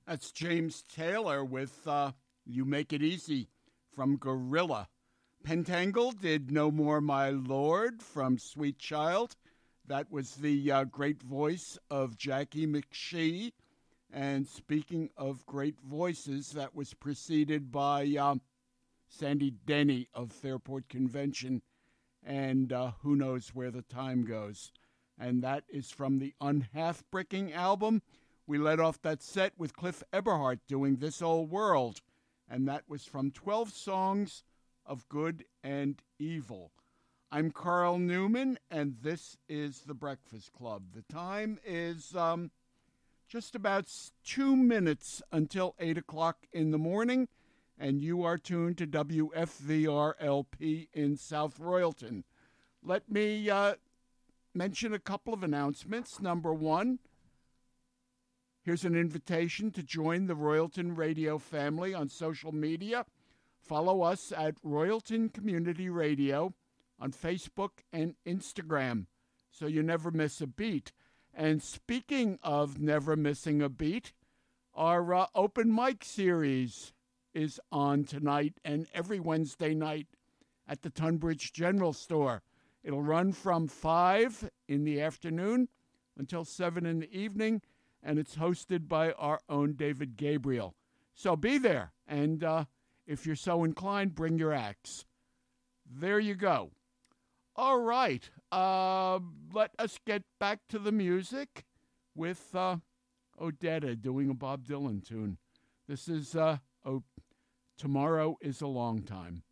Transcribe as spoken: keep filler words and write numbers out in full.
That's James Taylor with uh, You Make It Easy from Gorilla. Pentangle did No More My Lord from Sweet Child. That was the uh, great voice of Jackie McShee. And speaking of great voices, that was preceded by uh, Sandy Denny of Fairport Convention and uh, Who Knows Where the Time Goes. And that is from the Unheartbreaking album. We led off that set with Cliff Eberhardt doing This Old World, and that was from twelve Songs of Good and Evil. I'm Carl Newman, and this is The Breakfast Club. The time is um, just about two minutes until eight o'clock in the morning, and you are tuned to W F V R L P in South Royalton. Let me uh, mention a couple of announcements. Number one, here's an invitation to join the Royalton Radio family on social media. Follow us at Royalton Community Radio on Facebook and Instagram so you never miss a beat. And speaking of never missing a beat, our uh, open mic series is on tonight and every Wednesday night at the Tunbridge General Store. It'll run from five in the afternoon until seven in the evening, and it's hosted by our own David Gabriel. So be there, and uh, if you're so inclined, bring your axe. There you go. All right, uh, let us get back to the music with uh, Odetta doing a Bob Dylan tune. This is uh, oh, Tomorrow is a Long Time.